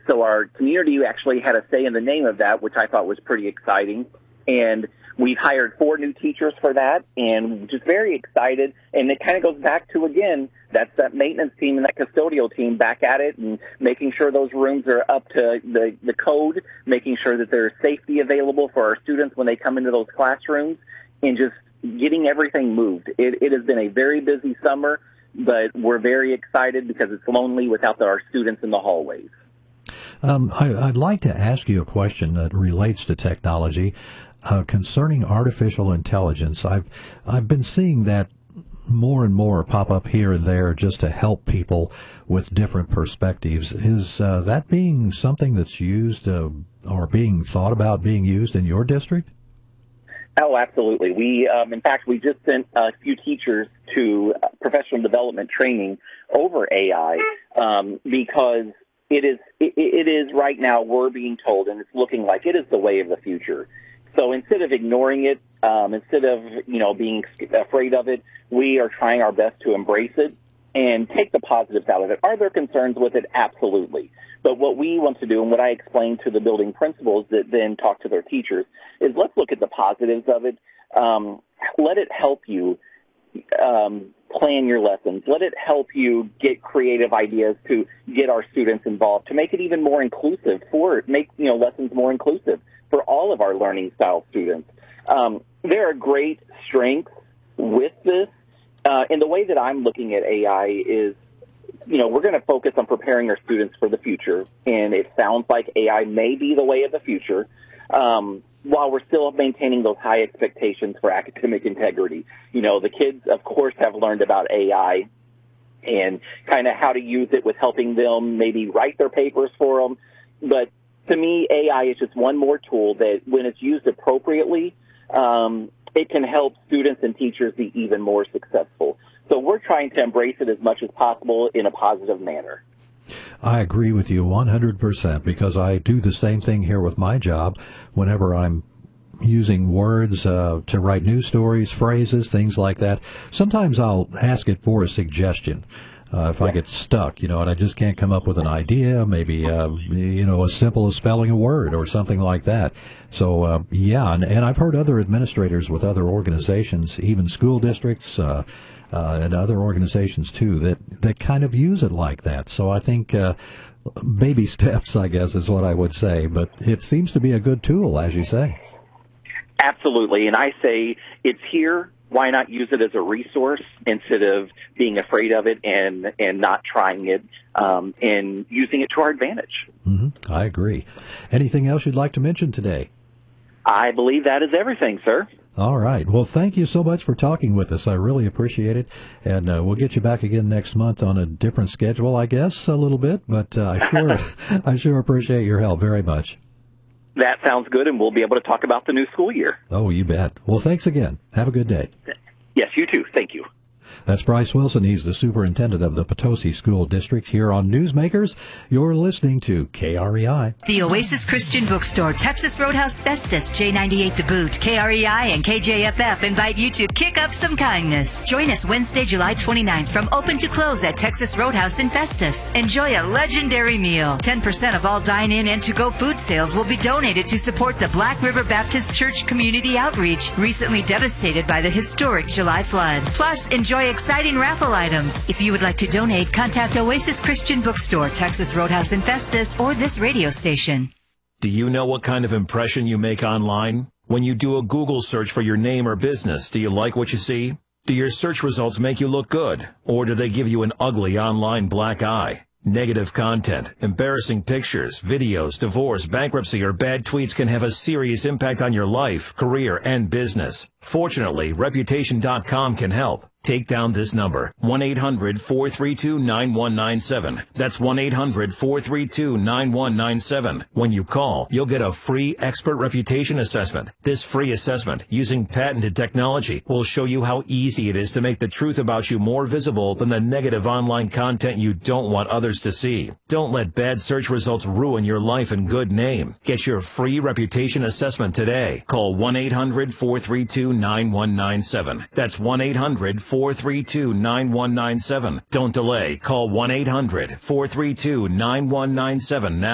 So our community actually had a say in the name of that, which I thought was pretty exciting. And we've hired 4 new teachers for that, and just very excited. And it kind of goes back to, again, that's that maintenance team and that custodial team back at it and making sure those rooms are up to the code, making sure that there's safety available for our students when they come into those classrooms, and just getting everything moved. It has been a very busy summer, but we're very excited because it's lonely without our students in the hallways. I'd like to ask you a question that relates to technology concerning artificial intelligence. I've been seeing that more and more pop up here and there just to help people with different perspectives. Is that being something that's used or being thought about being used in your district? Oh, absolutely. We, in fact, we just sent a few teachers to professional development training over AI because it is right now, we're being told, and it's looking like it is the way of the future. So instead of ignoring it, instead of, being afraid of it, we are trying our best to embrace it and take the positives out of it. Are there concerns with it? Absolutely. But what we want to do, and what I explain to the building principals that then talk to their teachers, is let's look at the positives of it. Let it help you plan your lessons. Let it help you get creative ideas to get our students involved, to make it even more inclusive, make lessons more inclusive for all of our learning style students. There are great strengths with this. And the way that I'm looking at AI is, we're going to focus on preparing our students for the future, and it sounds like AI may be the way of the future, while we're still maintaining those high expectations for academic integrity. The kids, of course, have learned about AI and kind of how to use it with helping them maybe write their papers for them. But to me, AI is just one more tool that, when it's used appropriately, it can help students and teachers be even more successful. So we're trying to embrace it as much as possible in a positive manner. I agree with you 100% because I do the same thing here with my job. Whenever I'm using words to write news stories, phrases, things like that, sometimes I'll ask it for a suggestion. If I get stuck, and I just can't come up with an idea, maybe, as simple as spelling a word or something like that. So, and I've heard other administrators with other organizations, even school districts, and other organizations too, that kind of use it like that. So I think baby steps, I guess, is what I would say. But it seems to be a good tool, as you say. Absolutely. And I say it's here. Why not use it as a resource instead of being afraid of it and not trying it and using it to our advantage? Mm-hmm. I agree. Anything else you'd like to mention today? I believe that is everything, sir. All right. Well, thank you so much for talking with us. I really appreciate it. And we'll get you back again next month on a different schedule, I guess, a little bit. But I sure appreciate your help very much. That sounds good, and we'll be able to talk about the new school year. Oh, you bet. Well, thanks again. Have a good day. Yes, you too. Thank you. That's Bryce Wilson. He's the superintendent of the Potosi School District here on Newsmakers. You're listening to KREI. The Oasis Christian Bookstore, Texas Roadhouse Festus, J98 The Boot, KREI, and KJFF invite you to kick up some kindness. Join us Wednesday, July 29th from open to close at Texas Roadhouse in Festus. Enjoy a legendary meal. 10% of all dine-in and to-go food sales will be donated to support the Black River Baptist Church Community Outreach, recently devastated by the historic July flood. Plus, enjoy exciting raffle items. If you would like to donate, contact Oasis Christian Bookstore, Texas Roadhouse in Festus, or this radio station. Do you know what kind of impression you make online? When you do a Google search for your name or business, do you like what you see? Do your search results make you look good? Or do they give you an ugly online black eye? Negative content, embarrassing pictures, videos, divorce, bankruptcy, or bad tweets can have a serious impact on your life, career, and business. Fortunately, Reputation.com can help. Take down this number, 1-800-432-9197. That's 1-800-432-9197. When you call, you'll get a free expert reputation assessment. This free assessment, using patented technology, will show you how easy it is to make the truth about you more visible than the negative online content you don't want others to see. Don't let bad search results ruin your life and good name. Get your free reputation assessment today. Call 1-800-432-9197. That's 1-800-432-9197. Don't delay. Call 1-800-432-9197 now.